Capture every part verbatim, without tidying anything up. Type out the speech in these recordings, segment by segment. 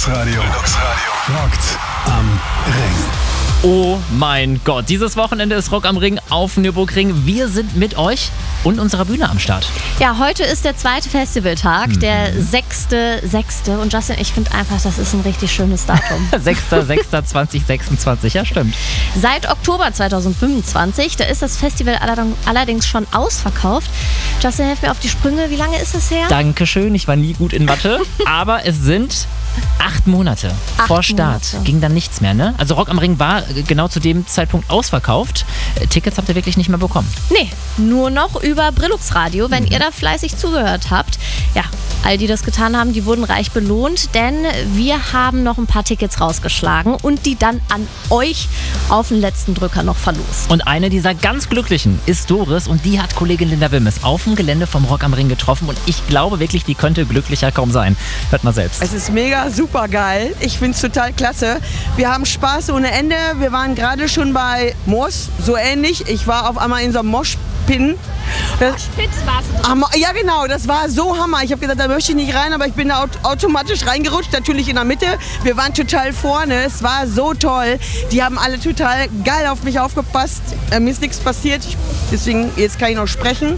Relax Radio. Relax Radio. Rockt am Ring. Oh mein Gott, dieses Wochenende ist Rock am Ring auf Nürburgring. Wir sind mit euch und unserer Bühne am Start. Ja, heute ist der zweite Festivaltag, mhm. der sechste sechste Und Justin, ich finde einfach, das ist ein richtig schönes Datum. sechster sechster zweitausendsechsundzwanzig, ja stimmt. Seit Oktober zweitausendfünfundzwanzig, da ist das Festival allerdings schon ausverkauft. Justin, hilf mir auf die Sprünge, wie lange ist es her? Dankeschön, ich war nie gut in Mathe, aber es sind acht Monate acht vor Start. Monate. Ging dann nichts mehr, ne? Also Rock am Ring war genau zu dem Zeitpunkt ausverkauft. Tickets habt ihr wirklich nicht mehr bekommen. Nee, nur noch über Brillux Radio, wenn mhm. ihr da fleißig zugehört habt. Ja, all die das getan haben, die wurden reich belohnt, denn wir haben noch ein paar Tickets rausgeschlagen und die dann an euch auf den letzten Drücker noch verlost. Und eine dieser ganz Glücklichen ist Doris und die hat Kollegin Linda Wimmes auf dem Gelände vom Rock am Ring getroffen und ich glaube wirklich, die könnte glücklicher kaum sein. Hört mal selbst. Es ist mega super geil. Ich finde es total klasse. Wir haben Spaß ohne Ende. Wir waren gerade schon bei Moos, so ähnlich. Ich war auf einmal in so einem Moshpin. Moshpit warst du. Ja genau, das war so Hammer. Ich habe gesagt, da möchte ich nicht rein, aber ich bin da automatisch reingerutscht, natürlich in der Mitte. Wir waren total vorne, es war so toll. Die haben alle total geil auf mich aufgepasst. Äh, mir ist nichts passiert, ich, deswegen jetzt kann ich noch sprechen.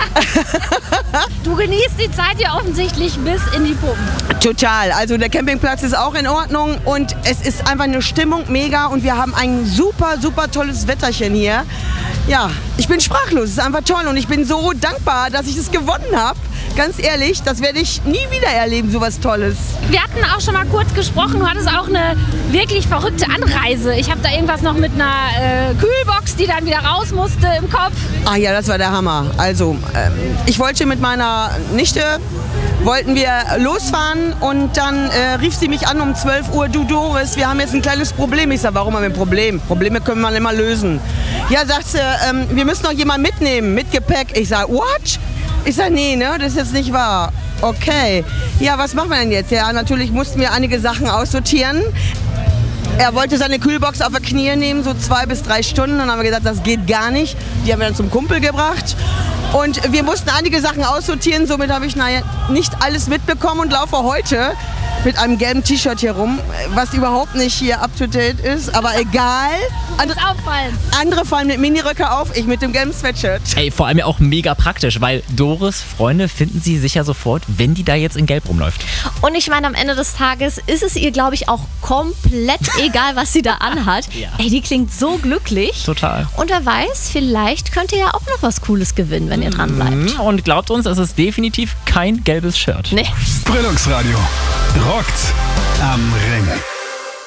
Du genießt die Zeit hier offensichtlich bis in die Puppen. Total, also der Campingplatz ist auch in Ordnung und es ist einfach eine Stimmung mega und wir haben ein super, super tolles Wetterchen hier. Ja, ich bin sprachlos, es ist einfach toll und ich bin so dankbar, dass ich es gewonnen habe. Ganz ehrlich, das werde ich nie wieder erleben, sowas Tolles. Wir hatten auch schon mal kurz gesprochen, du hattest auch eine wirklich verrückte Anreise. Ich habe da irgendwas noch mit einer äh, Kühlbox, die dann wieder raus musste im Kopf. Ah ja, das war der Hammer. Also, ähm, ich wollte mit meiner Nichte, wollten wir losfahren und dann äh, rief sie mich an um zwölf Uhr, du Doris, wir haben jetzt ein kleines Problem. Ich sage, warum haben wir ein Problem? Probleme können wir immer lösen. Ja, sagt sie, ähm, wir müssen noch jemanden mitnehmen, mit Gepäck. Ich sage, what? Ich sage, nee, ne, das ist jetzt nicht wahr. Okay, ja, was machen wir denn jetzt? Ja, natürlich mussten wir einige Sachen aussortieren. Er wollte seine Kühlbox auf die Knie nehmen, so zwei bis drei Stunden. Dann haben wir gesagt, das geht gar nicht. Die haben wir dann zum Kumpel gebracht. Und wir mussten einige Sachen aussortieren. Somit habe ich naja, nicht alles mitbekommen und laufe heute mit einem gelben T-Shirt hier rum, was überhaupt nicht hier up-to-date ist. Aber egal. Andere, auffallen. andere fallen mit Miniröcke auf, ich mit dem gelben Sweatshirt. Ey, vor allem ja auch mega praktisch, weil Doris Freunde finden sie sicher sofort, wenn die da jetzt in Gelb rumläuft. Und ich meine, am Ende des Tages ist es ihr, glaube ich, auch komplett egal, was sie da anhat. Ja. Ey, die klingt so glücklich. Total. Und wer weiß, vielleicht könnt ihr ja auch noch was Cooles gewinnen, wenn ihr dran bleibt. Und glaubt uns, es ist definitiv kein gelbes Shirt. Nee. Brillux Radio. Rockt am Ring.